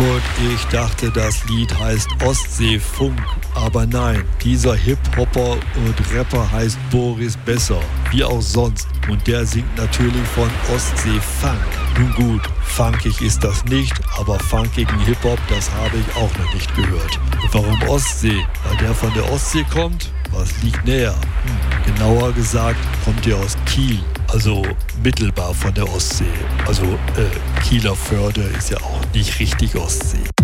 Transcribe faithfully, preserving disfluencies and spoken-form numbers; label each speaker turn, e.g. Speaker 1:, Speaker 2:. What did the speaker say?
Speaker 1: Und ich dachte, das Lied heißt Ostseefunk. Aber nein, dieser Hip-Hopper und Rapper heißt Boris Besser, wie auch sonst. Und der singt natürlich von Ostsee-Funk. Nun gut, funkig ist das nicht, aber funkigen Hip-Hop, das habe ich auch noch nicht gehört. Und warum Ostsee? Weil der von der Ostsee kommt? Was liegt näher? Hm, genauer gesagt kommt er aus Kiel, also mittelbar von der Ostsee. Also äh, Kieler Förde ist ja auch nicht richtig Ostsee.